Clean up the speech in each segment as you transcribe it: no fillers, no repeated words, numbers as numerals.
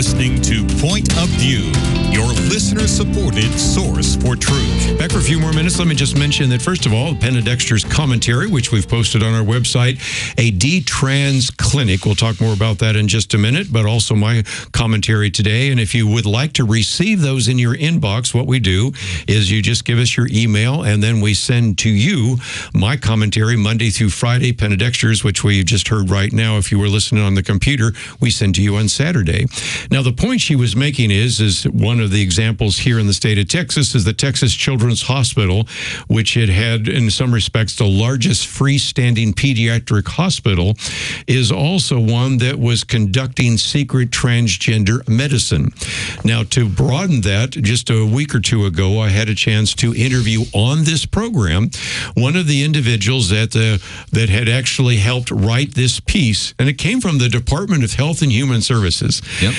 listening to Point of View, your listener-supported source for truth. Back for a few more minutes. Let me just mention that, first of all, Penna Dexter's commentary, which we've posted on our website, a D-Trans clinic. We'll talk more about that in just a minute, but also my commentary today. And if you would like to receive those in your inbox, what we do is you just give us your email, and then we send to you my commentary Monday through Friday, Penna Dexter's, which we just heard right now. If you were listening on the computer, we send to you on Saturday. Now, the point she was making is one of the examples here in the state of Texas is the Texas Children's Hospital, which it had, in some respects, the largest freestanding pediatric hospital, is also one that was conducting secret transgender medicine. Now, to broaden that, just a week or two ago, I had a chance to interview on this program one of the individuals that had actually helped write this piece, and it came from the Department of Health and Human Services. Yep.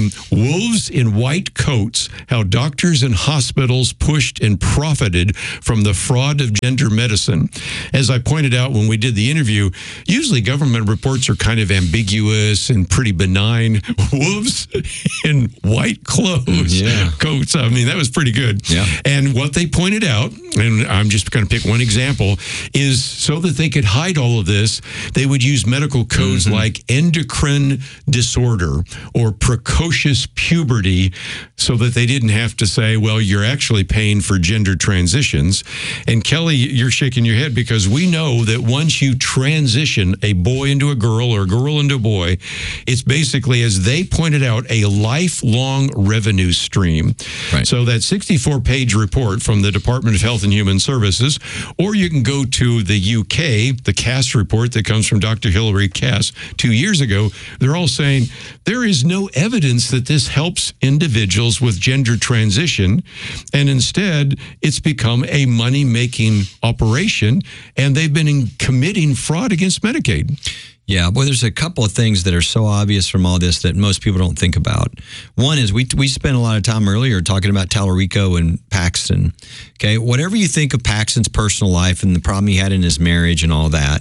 Wolves in white coats, how doctors and hospitals pushed and profited from the fraud of gender medicine. As I pointed out when we did the interview, usually government reports are kind of ambiguous and pretty benign. Wolves in white clothes, coats. I mean, that was pretty good. Yeah. And what they pointed out, and I'm just going to pick one example, is so that they could hide all of this, they would use medical codes like endocrine disorder or precocious puberty, so that they didn't have to say, well, you're actually paying for gender transitions. And Kelly, you're shaking your head because we know that once you transition a boy into a girl or a girl into a boy, it's basically, as they pointed out, a lifelong revenue stream. Right. So that 64-page report from the Department of Health and Human Services, or you can go to the UK, the Cass report that comes from Dr. Hilary Cass 2 years ago. They're all saying there is no evidence that this helps individuals with gender transition, and instead it's become a money-making operation, and they've been committing fraud against Medicaid. Yeah, well, there's a couple of things that are so obvious from all this that most people don't think about. One is we spent a lot of time earlier talking about Tallarico and Paxton. Okay, whatever you think of Paxton's personal life and the problem he had in his marriage and all that,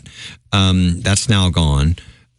that's now gone.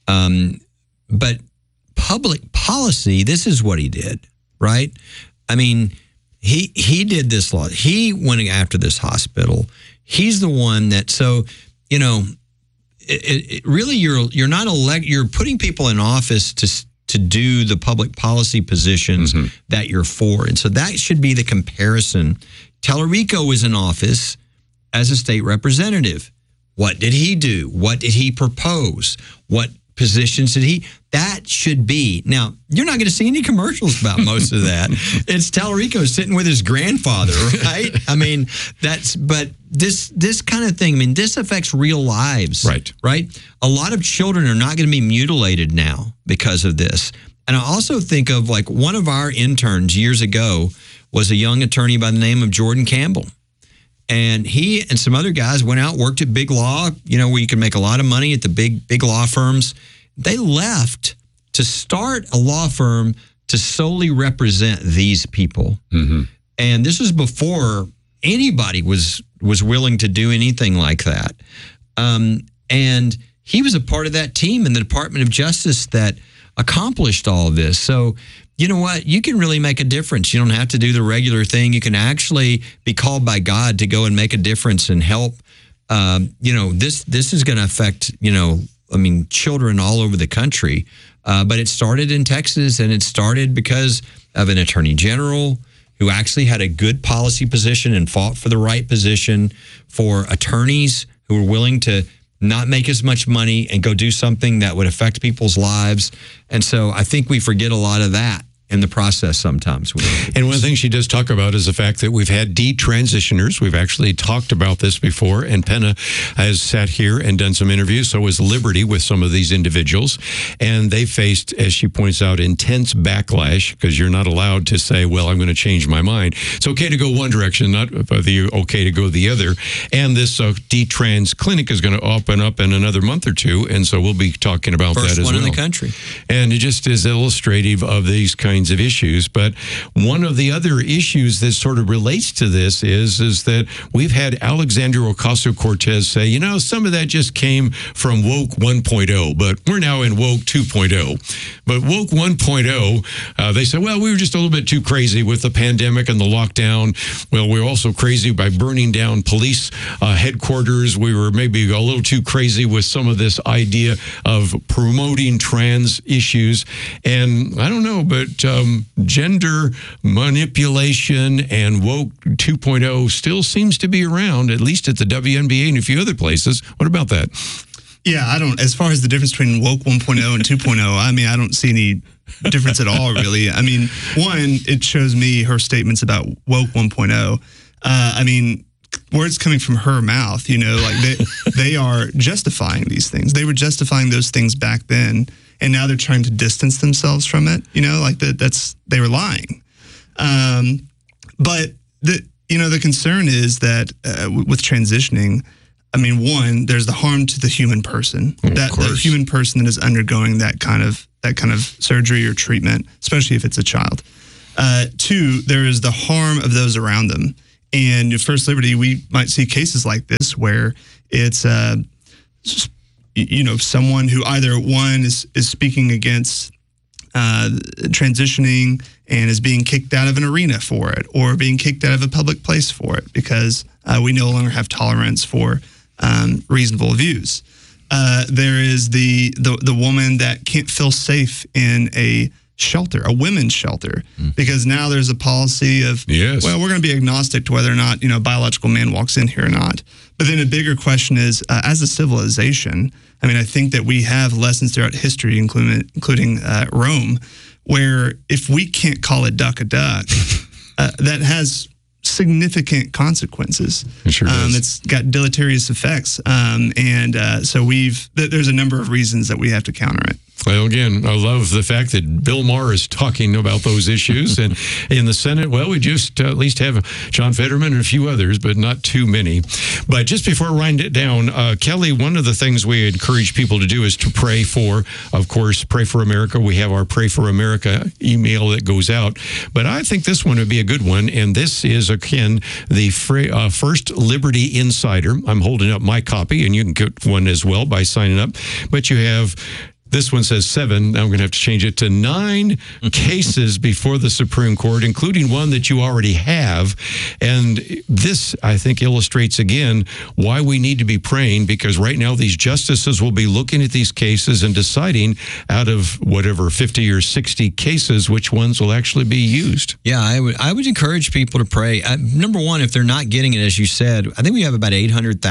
But public policy, this is what he did, right? I mean, he did this law. He went after this hospital. He's the one that, so, you know, it really, you're not you're putting people in office to do the public policy positions that you're for. And so that should be the comparison. Tallarico was in office as a state representative. What did he do? What did he propose? What positions did he? That should be. Now, you're not going to see any commercials about most of that. It's Tallarico sitting with his grandfather, right? I mean, but this kind of thing, I mean, this affects real lives. Right? A lot of children are not going to be mutilated now because of this. And I also think of, like, one of our interns years ago was a young attorney by the name of Jordan Campbell. And he and some other guys went out, worked at big law, you know, where you can make a lot of money at the big law firms. They left to start a law firm to solely represent these people. And this was before anybody was willing to do anything like that. And he was a part of that team in the Department of Justice that accomplished all of this. So, you know what? You can really make a difference. You don't have to do the regular thing. You can actually be called by God to go and make a difference and help. You know, this is going to affect, you know, I mean, children all over the country. But it started in Texas, and it started because of an attorney general who actually had a good policy position and fought for the right position, for attorneys who were willing to not make as much money and go do something that would affect people's lives. And so I think we forget a lot of that in the process sometimes. And one thing she does talk about is the fact that we've had detransitioners. We've actually talked about this before, and Penna has sat here and done some interviews. So has Liberty with some of these individuals. And they faced, as she points out, intense backlash, because you're not allowed to say, well, I'm going to change my mind. It's okay to go one direction, not okay to go the other. And this detrans clinic is going to open up in another month or two. And so we'll be talking about that as well. First one in the country. And it just is illustrative of these kinds kinds of issues. But one of the other issues that sort of relates to this is that we've had Alexandria Ocasio-Cortez say, some of that just came from woke 1.0, but we're now in woke 2.0. But woke 1.0, they said, well, we were just a little bit too crazy with the pandemic and the lockdown. Well, we're also crazy by burning down police headquarters. We were maybe a little too crazy with some of this idea of promoting trans issues. And I don't know, but gender manipulation and woke 2.0 still seems to be around, at least at the WNBA and a few other places. What about that? Yeah, I don't, as far as the difference between woke 1.0 and 2.0, I don't see any difference at all, really. One, it shows me her statements about woke 1.0. Words coming from her mouth, they are justifying these things. They were justifying those things back then, and now they're trying to distance themselves from it. They were lying. But the concern is that with transitioning, one, there's the harm to the human person, the human person that is undergoing that kind of surgery or treatment, especially if it's a child. Two, there is the harm of those around them. And at First Liberty, we might see cases like this where it's, someone who either one is speaking against transitioning and is being kicked out of an arena for it, or being kicked out of a public place for it because we no longer have tolerance for reasonable views. There is the woman that can't feel safe in a shelter, a women's shelter, because now there's a policy of, well, we're going to be agnostic to whether or not, a biological man walks in here or not. But then a bigger question is, as a civilization, I think that we have lessons throughout history, including Rome, where if we can't call a duck, that has significant consequences. It sure does. It's got deleterious effects. So there's a number of reasons that we have to counter it. Well, again, I love the fact that Bill Maher is talking about those issues. And in the Senate, well, we just at least have John Fetterman and a few others, but not too many. But just before I wind it down, Kelly, one of the things we encourage people to do is to pray for, of course, Pray for America. We have our Pray for America email that goes out. But I think this one would be a good one. And this is, again, the First Liberty Insider. I'm holding up my copy, and you can get one as well by signing up. But you have... This one says 7. Now I'm going to have to change it to 9 cases before the Supreme Court, including one that you already have. And this, I think, illustrates again why we need to be praying, because right now these justices will be looking at these cases and deciding out of whatever 50 or 60 cases which ones will actually be used. Yeah, I would encourage people to pray. Number one, if they're not getting it, as you said, I think we have about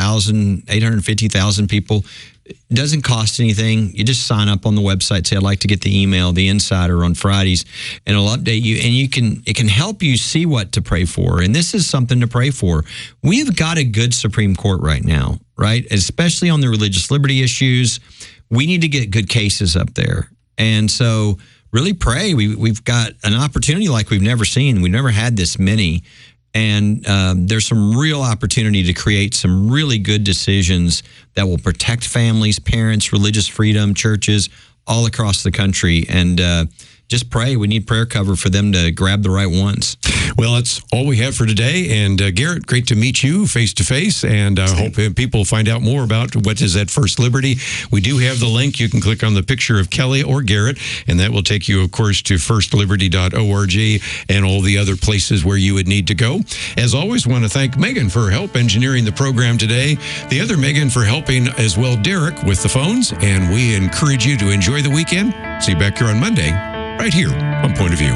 850,000 people. It doesn't cost anything. You just sign up on the website, say, I'd like to get the email, the Insider on Fridays, and it'll update you. And it can help you see what to pray for. And this is something to pray for. We've got a good Supreme Court right now, right? Especially on the religious liberty issues. We need to get good cases up there. And so really pray. We've got an opportunity like we've never seen. We've never had this many. And there's some real opportunity to create some really good decisions that will protect families, parents, religious freedom, churches all across the country. And just pray. We need prayer cover for them to grab the right ones. Well, that's all we have for today. And Garrett, great to meet you face to face. And I hope people find out more about what is at First Liberty. We do have the link. You can click on the picture of Kelly or Garrett, and that will take you, of course, to firstliberty.org and all the other places where you would need to go. As always, want to thank Megan for help engineering the program today. The other Megan for helping as well, Derek, with the phones. And we encourage you to enjoy the weekend. See you back here on Monday, right here on Point of View.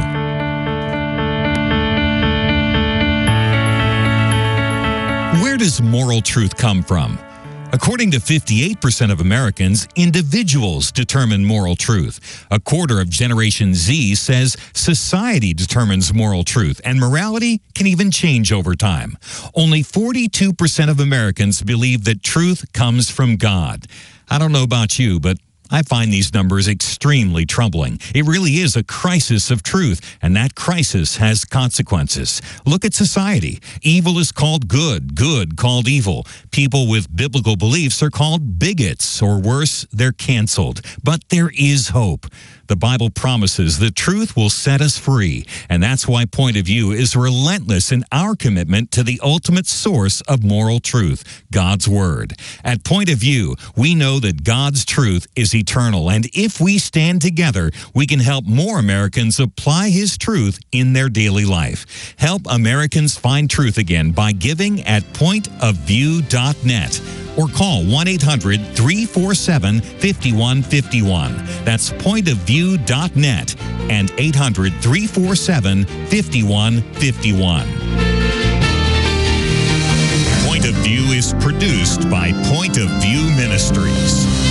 Where does moral truth come from? According to 58% of Americans, individuals determine moral truth. A quarter of Generation Z says society determines moral truth, and morality can even change over time. Only 42% of Americans believe that truth comes from God. I don't know about you, but I find these numbers extremely troubling. It really is a crisis of truth, and that crisis has consequences. Look at society. Evil is called good, good called evil. People with biblical beliefs are called bigots, or worse, they're canceled. But there is hope. The Bible promises the truth will set us free, and that's why Point of View is relentless in our commitment to the ultimate source of moral truth, God's Word. At Point of View, we know that God's truth is eternal, and if we stand together, we can help more Americans apply His truth in their daily life. Help Americans find truth again by giving at pointofview.net. Or call 1-800-347-5151. That's pointofview.net and 800-347-5151. Point of View is produced by Point of View Ministries.